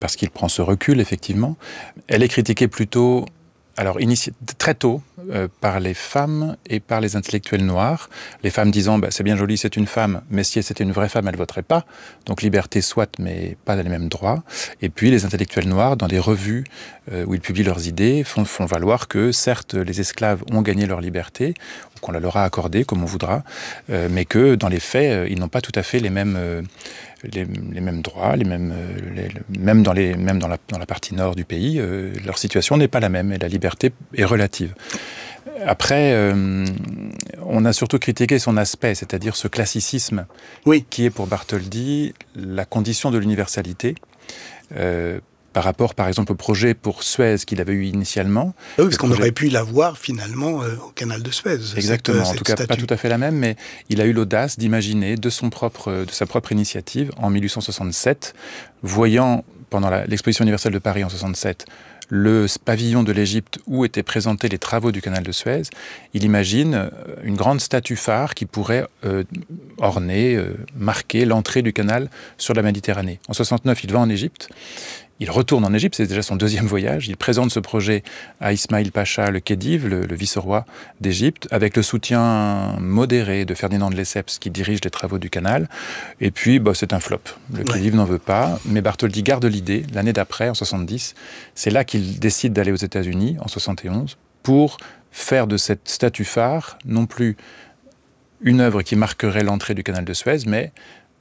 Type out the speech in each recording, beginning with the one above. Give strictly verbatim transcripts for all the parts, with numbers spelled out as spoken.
parce qu'il prend ce recul, effectivement. Elle est critiquée plutôt, alors initie, très tôt, euh, par les femmes et par les intellectuels noirs. Les femmes disant bah, « c'est bien joli, c'est une femme, mais si c'était une vraie femme, elle ne voterait pas. Donc liberté soit, mais pas les mêmes droits. » Et puis les intellectuels noirs, dans des revues euh, où ils publient leurs idées, font, font valoir que certes, les esclaves ont gagné leur liberté, ou qu'on la leur a accordée, comme on voudra, euh, mais que dans les faits, euh, ils n'ont pas tout à fait les mêmes... Euh, Les, les mêmes droits, les mêmes, les, même, dans, les, même dans, la, dans la partie nord du pays, euh, leur situation n'est pas la même et la liberté est relative. Après, euh, on a surtout critiqué son aspect, c'est-à-dire ce classicisme oui. qui est pour Bartholdi la condition de l'universalité. Euh, par rapport, par exemple, au projet pour Suez qu'il avait eu initialement. Oui, parce qu'on projet... aurait pu l'avoir, finalement, euh, au canal de Suez. Exactement, cette, en tout cas, statue. Pas tout à fait la même, mais il a eu l'audace d'imaginer, de, son propre, de sa propre initiative, en mille huit cent soixante-sept, voyant, pendant la, l'exposition universelle de Paris en soixante-sept, le pavillon de l'Égypte où étaient présentés les travaux du canal de Suez, il imagine une grande statue phare qui pourrait euh, orner, euh, marquer l'entrée du canal sur la Méditerranée. En soixante-neuf, il va en Égypte. Il retourne en Égypte, c'est déjà son deuxième voyage. Il présente ce projet à Ismaïl Pacha, le Khedive, le, le vice-roi d'Égypte, avec le soutien modéré de Ferdinand de Lesseps, qui dirige les travaux du canal. Et puis, bah, c'est un flop. Le Khedive ouais. n'en veut pas, mais Bartholdi garde l'idée. L'année d'après, en soixante-dix, c'est là qu'il décide d'aller aux États-Unis, en soixante et onze, pour faire de cette statue phare, non plus une œuvre qui marquerait l'entrée du canal de Suez, mais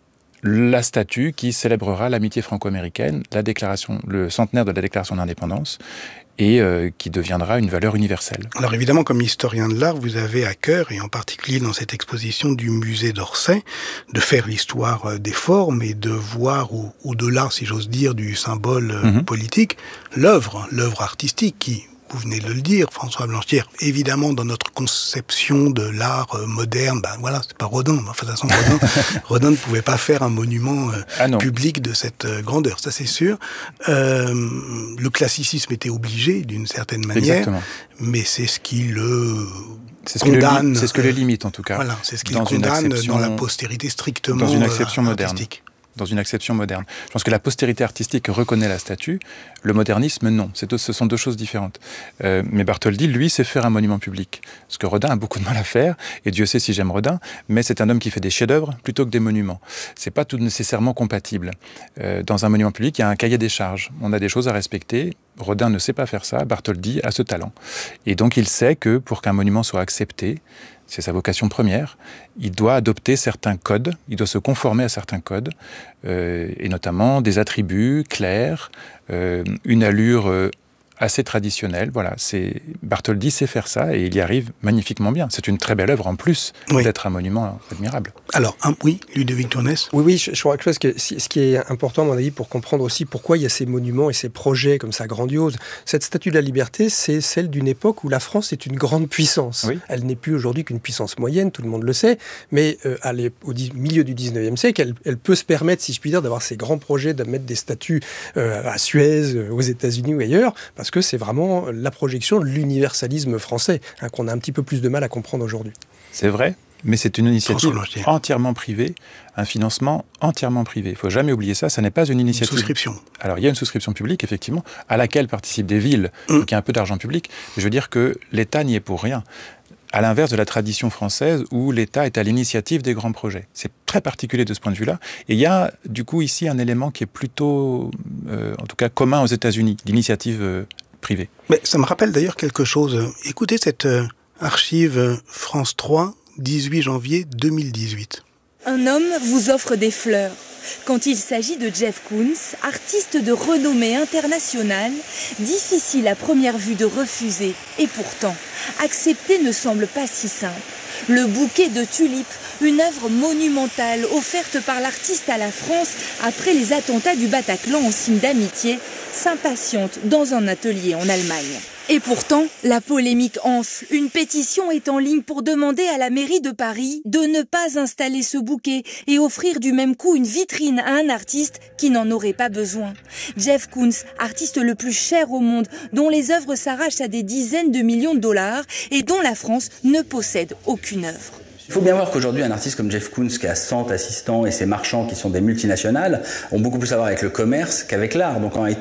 la statue qui célébrera l'amitié franco-américaine, la déclaration, le centenaire de la déclaration d'indépendance, et euh, qui deviendra une valeur universelle. Alors évidemment, comme historien de l'art, vous avez à cœur, et en particulier dans cette exposition du musée d'Orsay, de faire l'histoire des formes et de voir au- au-delà, si j'ose dire, du symbole mm-hmm. politique, l'œuvre, l'œuvre artistique qui... Vous venez de le dire, François Blanchière. Évidemment, dans notre conception de l'art euh, moderne, ben voilà, c'est pas Rodin. De toute façon, Rodin, Rodin ne pouvait pas faire un monument euh, ah public de cette euh, grandeur, ça c'est sûr. Euh, le classicisme était obligé d'une certaine manière, Exactement. mais c'est ce qui le c'est ce condamne. Le, c'est ce que le limite en tout cas. Voilà, c'est ce qui le condamne dans la postérité strictement dans une acception euh, moderne. artistique. Dans une acception moderne. Je pense que la postérité artistique reconnaît la statue, le modernisme, non. C'est, ce sont deux choses différentes. Euh, mais Bartholdi, lui, sait faire un monument public. Ce que Rodin a beaucoup de mal à faire, et Dieu sait si j'aime Rodin, mais c'est un homme qui fait des chefs-d'œuvre plutôt que des monuments. C'est pas tout nécessairement compatible. Euh, dans un monument public, il y a un cahier des charges. On a des choses à respecter. Rodin ne sait pas faire ça, Bartholdi a ce talent. Et donc il sait que pour qu'un monument soit accepté, c'est sa vocation première, il doit adopter certains codes, il doit se conformer à certains codes, euh, et notamment des attributs clairs, euh, une allure euh, assez traditionnelle. Voilà, c'est... Bartholdi sait faire ça et il y arrive magnifiquement bien. C'est une très belle œuvre en plus oui. d'être un monument admirable. Alors, un, oui, Ludovic Tournès. Oui, oui, je, je crois que ce, ce qui est important, à mon avis, pour comprendre aussi pourquoi il y a ces monuments et ces projets comme ça grandioses. Cette statue de la liberté, c'est celle d'une époque où la France est une grande puissance. Oui. Elle n'est plus aujourd'hui qu'une puissance moyenne, tout le monde le sait, mais euh, elle au dix, milieu du dix-neuvième siècle, elle, elle peut se permettre, si je puis dire, d'avoir ces grands projets, de mettre des statues euh, à Suez, euh, aux États-Unis ou ailleurs, parce que c'est vraiment la projection de l'universalisme français, hein, qu'on a un petit peu plus de mal à comprendre aujourd'hui. C'est vrai, mais c'est une initiative entièrement privée, un financement entièrement privé. Il ne faut jamais oublier ça, ça n'est pas une initiative... Une souscription. Alors, il y a une souscription publique, effectivement, à laquelle participent des villes, mmh. donc il y a un peu d'argent public. Je veux dire que l'État n'y est pour rien. À l'inverse de la tradition française où l'État est à l'initiative des grands projets. C'est très particulier de ce point de vue-là. Et il y a, du coup, ici, un élément qui est plutôt, euh, en tout cas, commun aux États-Unis, l'initiative euh, privée. Mais ça me rappelle d'ailleurs quelque chose. Écoutez cette euh, archive France trois, dix-huit janvier deux mille dix-huit. Un homme vous offre des fleurs. Quand il s'agit de Jeff Koons, artiste de renommée internationale, difficile à première vue de refuser. Et pourtant, accepter ne semble pas si simple. Le bouquet de tulipes, une œuvre monumentale offerte par l'artiste à la France après les attentats du Bataclan en signe d'amitié, s'impatiente dans un atelier en Allemagne. Et pourtant, la polémique enfle. Une pétition est en ligne pour demander à la mairie de Paris de ne pas installer ce bouquet et offrir du même coup une vitrine à un artiste qui n'en aurait pas besoin. Jeff Koons, artiste le plus cher au monde, dont les œuvres s'arrachent à des dizaines de millions de dollars et dont la France ne possède aucune œuvre. Il faut bien voir qu'aujourd'hui, un artiste comme Jeff Koons, qui a cent assistants, et ses marchands qui sont des multinationales, ont beaucoup plus à voir avec le commerce qu'avec l'art. Donc en